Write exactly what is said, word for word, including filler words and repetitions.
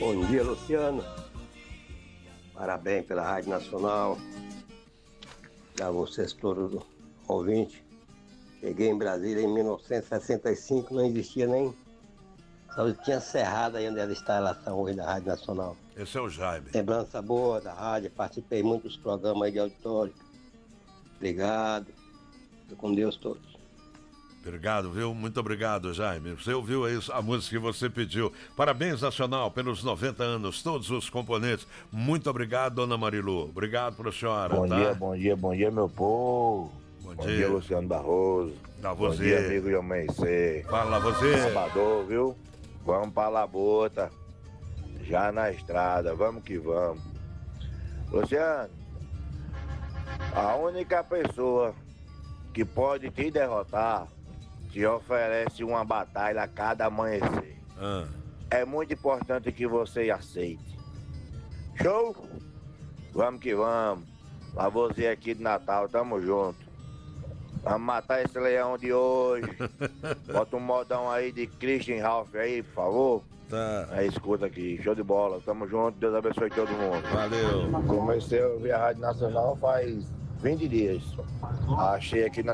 Bom dia, Luciano. Parabéns pela Rádio Nacional. A vocês todos ouvintes. Cheguei em Brasília em mil novecentos e sessenta e cinco, não existia nem... Só tinha cerrado aí onde era a instalação hoje da Rádio Nacional. Esse é o Jaime. Lembrança boa da rádio, participei muito dos programas aí de auditório. Obrigado. Fique com Deus todos. Obrigado, viu? Muito obrigado, Jaime. Você ouviu aí a música que você pediu. Parabéns, Nacional, pelos noventa anos, todos os componentes. Muito obrigado, dona Marilu. Obrigado para a senhora, Bom tá? dia, bom dia, bom dia, meu povo. Bom, bom dia. dia, Luciano Barroso. Dá bom você. dia, amigo de amanhecer. Fala você. Salvador, viu? Vamos pra Labota. Já na estrada, vamos que vamos. Luciano, a única pessoa que pode te derrotar te oferece uma batalha a cada amanhecer. Ah. É muito importante que você aceite. Show? Vamos que vamos. Lavozinho aqui de Natal, tamo junto. Vamos matar esse leão de hoje. Bota um modão aí de Christian Ralph aí, por favor. Tá. Aí escuta aqui, show de bola. Tamo junto, Deus abençoe todo mundo. Valeu. Comecei a ouvir a Rádio Nacional faz vinte dias. Achei aqui na